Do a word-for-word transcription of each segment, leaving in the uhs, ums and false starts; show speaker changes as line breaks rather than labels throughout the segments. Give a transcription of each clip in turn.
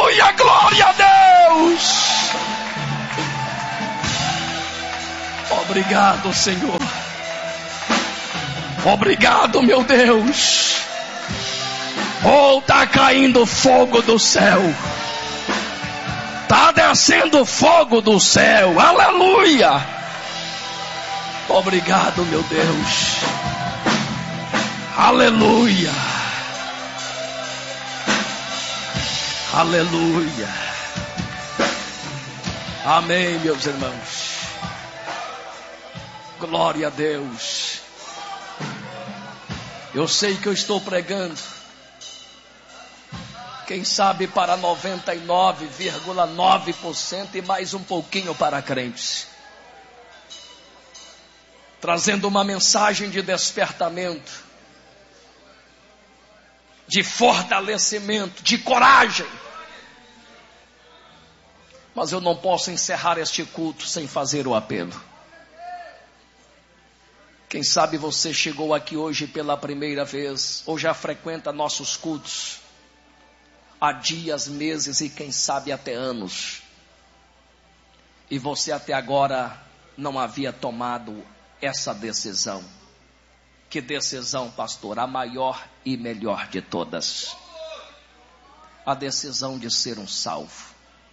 Aleluia, glória a Deus. Obrigado, Senhor. Obrigado, meu Deus. Oh, tá caindo fogo do céu. Tá descendo fogo do céu. Aleluia. Obrigado, meu Deus. Aleluia. Aleluia. Amém, meus irmãos. Glória a Deus. Eu sei que eu estou pregando, quem sabe para noventa e nove vírgula nove por cento e mais um pouquinho para crentes, trazendo uma mensagem de despertamento, de fortalecimento, de coragem. Mas eu não posso encerrar este culto sem fazer o apelo. Quem sabe você chegou aqui hoje pela primeira vez, ou já frequenta nossos cultos há dias, meses e quem sabe até anos. E você até agora não havia tomado essa decisão. Que decisão, pastor? A maior e melhor de todas. A decisão de ser um salvo.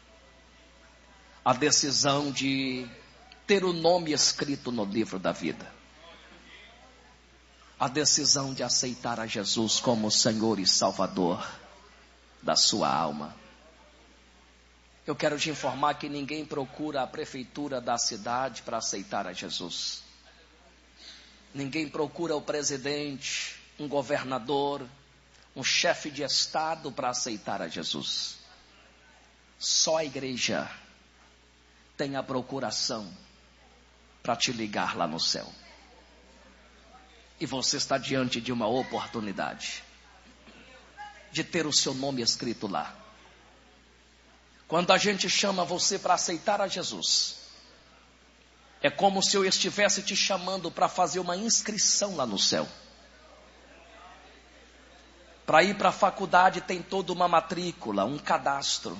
A decisão de ter o nome escrito no livro da vida. A decisão de aceitar a Jesus como Senhor e Salvador da sua alma. Eu quero te informar que ninguém procura a prefeitura da cidade para aceitar a Jesus. Ninguém procura o presidente, um governador, um chefe de estado para aceitar a Jesus. Só a igreja tem a procuração para te ligar lá no céu. E você está diante de uma oportunidade de ter o seu nome escrito lá. Quando a gente chama você para aceitar a Jesus, é como se eu estivesse te chamando para fazer uma inscrição lá no céu. Para ir para a faculdade tem toda uma matrícula, um cadastro.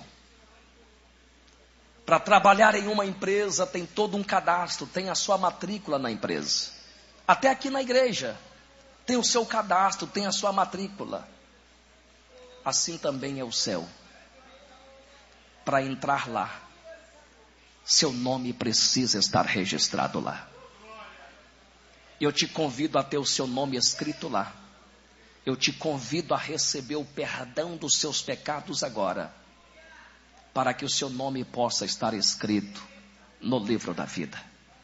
Para trabalhar em uma empresa tem todo um cadastro, tem a sua matrícula na empresa. Até aqui na igreja, tem o seu cadastro, tem a sua matrícula. Assim também é o céu. Para entrar lá, seu nome precisa estar registrado lá. Eu te convido a ter o seu nome escrito lá. Eu te convido a receber o perdão dos seus pecados agora, para que o seu nome possa estar escrito no livro da vida.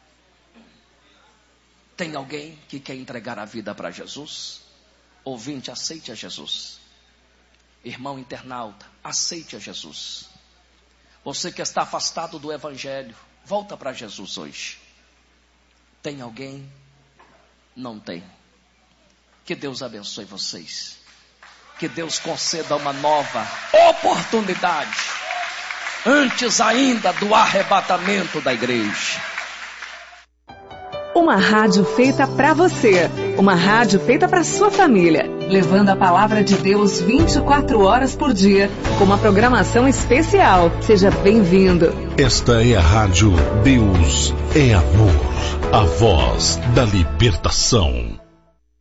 Tem alguém que quer entregar a vida para Jesus? Ouvinte, aceite a Jesus. Irmão internauta, aceite a Jesus. Você que está afastado do Evangelho, volta para Jesus hoje. Tem alguém? Não tem. Que Deus abençoe vocês. Que Deus conceda uma nova oportunidade, antes ainda do arrebatamento da igreja.
Uma rádio feita para você, uma rádio feita para sua família, levando a palavra de Deus vinte e quatro horas por dia, com uma programação especial. Seja bem-vindo.
Esta é a rádio Deus é Amor, a voz da libertação.